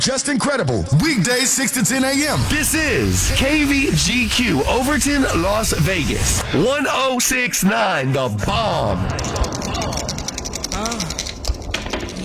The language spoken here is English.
Just incredible. Weekdays 6 to 10 a.m. This is KVGQ Overton, Las Vegas. 1069 The Bomb.